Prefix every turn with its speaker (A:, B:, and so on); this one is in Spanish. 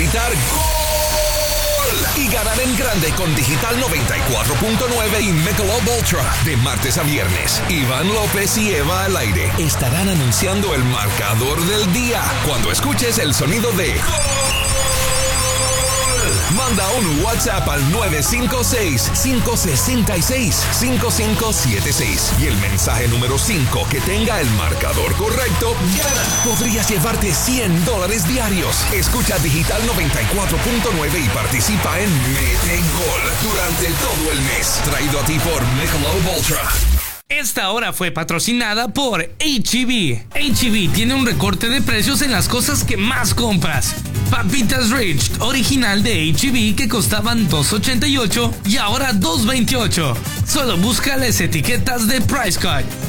A: gritar ¡Gol! Y ganar en grande con Digital 94.9 y Michelob Ultra. De martes a viernes, Iván López y Eva al aire estarán anunciando el marcador del día cuando escuches el sonido de ¡Gol! Manda un WhatsApp al 956-566-5576 y el mensaje número 5 que tenga el marcador correcto gana. Podrías llevarte $100 diarios. Escucha Digital 94.9 y participa en Mete Gol durante todo el mes. Traído a ti por Michelob Ultra.
B: Esta hora fue patrocinada por H-E-B. H-E-B tiene un recorte de precios en las cosas que más compras. Papitas Rich, original de H-E-B, que costaban $2.88 y ahora $2.28. Solo busca las etiquetas de Price Cut.